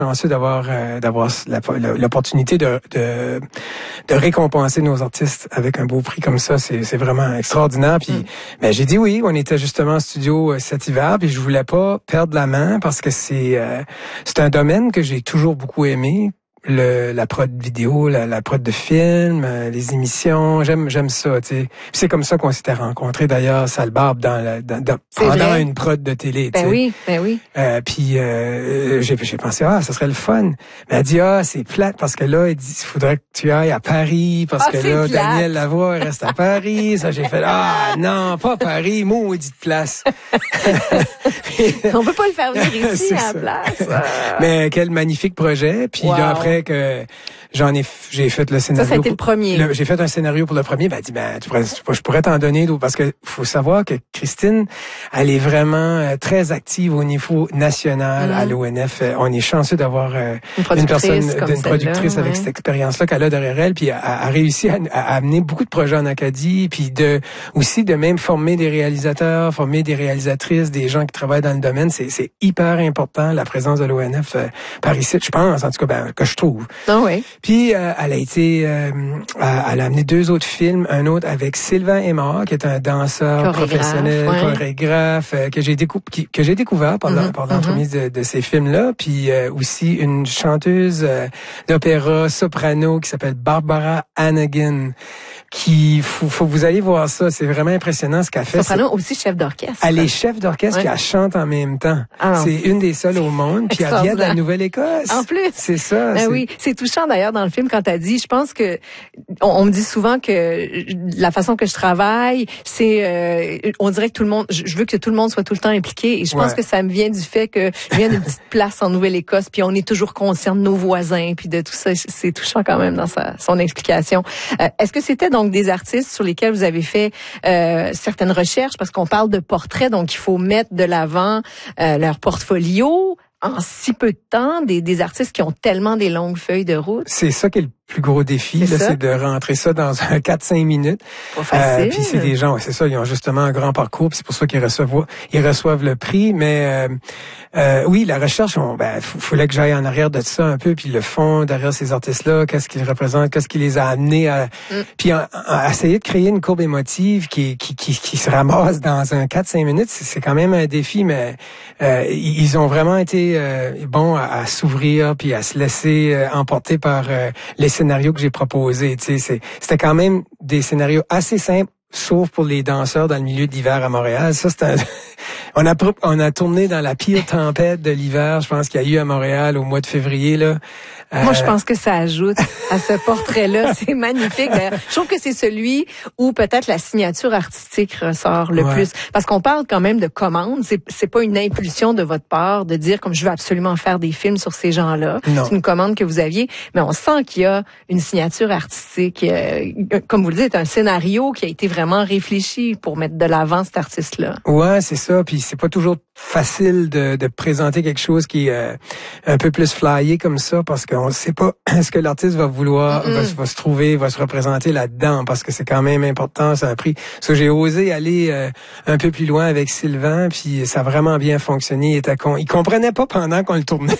chanceux d'avoir l'opportunité de récompenser nos artistes avec un beau prix comme ça. C'est vraiment extraordinaire. Puis ben, j'ai dit oui. On était justement en studio cet hiver, puis je voulais pas perdre la main parce que c'est un domaine que j'ai toujours beaucoup aimé. La prod vidéo, la prod de film, les émissions, j'aime ça, tu sais. C'est comme ça qu'on s'était rencontrés d'ailleurs, Sale Barbe, pendant une prod de télé, tu sais. Ben oui. Puis j'ai pensé ça serait le fun. Mais elle dit c'est plate parce que là, il faudrait que tu ailles à Paris parce que là plate. Daniel Lavoie reste à Paris. Ça j'ai fait non, pas Paris, maudite place. On peut pas le faire venir ici à la place. Mais quel magnifique projet. Puis là après que j'ai fait le scénario. Ça a été le premier. J'ai fait un scénario pour le premier. Ben, elle dit, je pourrais t'en donner d'autres parce que faut savoir que Christine, elle est vraiment très active au niveau national à l'ONF. On est chanceux d'avoir une productrice avec cette expérience-là qu'elle a derrière elle, puis a réussi à amener beaucoup de projets en Acadie, puis aussi de même former des réalisateurs, former des réalisatrices, des gens qui travaillent dans le domaine. C'est hyper important la présence de l'ONF par ici, je pense, en tout cas, que je trouve. Ah oui. Puis elle a amené 2 autres films, un autre avec Sylvain Aymar, qui est un danseur professionnel, chorégraphe, que j'ai découvert pendant l'entremise de ces films-là, puis aussi une chanteuse d'opéra soprano qui s'appelle Barbara Hannigan, qui faut vous allez voir ça, c'est vraiment impressionnant ce qu'elle fait. Soprano aussi chef d'orchestre. Elle est chef d'orchestre puis elle chante en même temps. C'est une des seules au monde, puis elle vient de la Nouvelle-Écosse. En plus. C'est ça. Oui, c'est touchant d'ailleurs dans le film quand t'as dit, je pense que on me dit souvent que la façon que je travaille, c'est on dirait que tout le monde, je veux que tout le monde soit tout le temps impliqué et je pense que ça me vient du fait que je viens d'une petite place en Nouvelle-Écosse puis on est toujours conscient de nos voisins puis de tout ça, c'est touchant quand même dans son explication. Est-ce que c'était donc des artistes sur lesquels vous avez fait certaines recherches parce qu'on parle de portraits, donc il faut mettre de l'avant leur portfolio en si peu de temps, des artistes qui ont tellement des longues feuilles de route? C'est ça qui est le plus gros défi, c'est de rentrer ça dans un 4-5 minutes. Pas facile. Puis c'est des gens, c'est ça, ils ont justement un grand parcours, puis c'est pour ça qu'ils reçoivent le prix. Mais oui, la recherche, fallait que j'aille en arrière de ça un peu, puis le fond derrière ces artistes-là, qu'est-ce qu'ils représentent, qu'est-ce qui les a amenés à, puis à essayer de créer une courbe émotive qui se ramasse dans un 4-5 minutes, c'est quand même un défi, mais ils ont vraiment été bons à s'ouvrir puis à se laisser emporter par les scénarios que j'ai proposés. C'était quand même des scénarios assez simples, sauf pour les danseurs dans le milieu de l'hiver à Montréal. Ça, on a tourné dans la pire tempête de l'hiver, je pense qu'il y a eu à Montréal au mois de février, là. Moi, je pense que ça ajoute à ce portrait-là. C'est magnifique. D'ailleurs, je trouve que c'est celui où peut-être la signature artistique ressort le plus. Parce qu'on parle quand même de commande. C'est pas une impulsion de votre part de dire comme je veux absolument faire des films sur ces gens-là. Non. C'est une commande que vous aviez. Mais on sent qu'il y a une signature artistique. Comme vous le dites, un scénario qui a été vraiment réfléchi pour mettre de l'avant cet artiste-là. Ouais, c'est ça. Puis c'est pas toujours facile de présenter quelque chose qui est un peu plus flyé comme ça parce qu'on ne sait pas ce que l'artiste va vouloir, va se trouver, va se représenter là-dedans parce que c'est quand même important, c'est un prix. Parce que j'ai osé aller un peu plus loin avec Sylvain puis ça a vraiment bien fonctionné. Il comprenait pas pendant qu'on le tournait.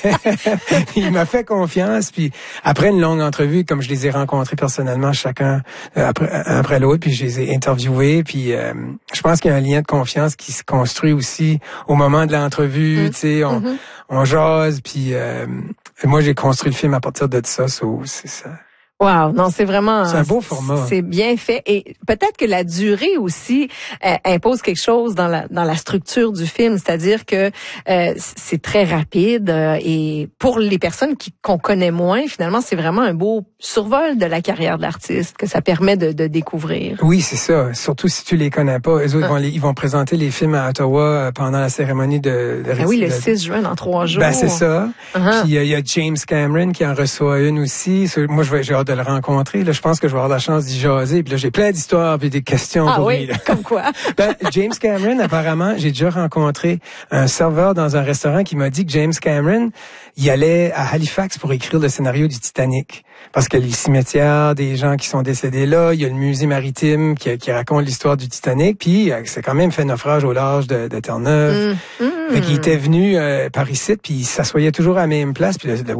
Il m'a fait confiance puis après une longue entrevue, comme je les ai rencontrés personnellement chacun après l'autre puis je les ai interviewés puis je pense qu'il y a un lien de confiance qui se construit aussi au moment de l'entrevue, tu sais, on jase, puis moi j'ai construit le film à partir de ça, c'est ça. Wow, non, c'est vraiment... C'est un beau format. C'est bien fait. Et peut-être que la durée aussi impose quelque chose dans la structure du film. C'est-à-dire que c'est très rapide et pour les personnes qu'on connaît moins, finalement, c'est vraiment un beau survol de la carrière de l'artiste que ça permet de découvrir. Oui, c'est ça. Surtout si tu les connais pas. Eux autres, ils vont présenter les films à Ottawa pendant la cérémonie de oui, le 6 juin, dans 3 jours. Ben, c'est ça. Puis il y a James Cameron qui en reçoit une aussi. Moi, j'ai hâte de le rencontrer. Là, je pense que je vais avoir la chance d'y jaser. Puis là, j'ai plein d'histoires et des questions pour lui. Là. Comme quoi? James Cameron, apparemment, j'ai déjà rencontré un serveur dans un restaurant qui m'a dit que James Cameron, il allait à Halifax pour écrire le scénario du Titanic. Parce que les cimetières des gens qui sont décédés là, il y a le musée maritime qui raconte l'histoire du Titanic, puis c'est quand même fait naufrage au large de Terre-Neuve. Fait qu'il était venu par ici, puis il s'assoyait toujours à la même place, puis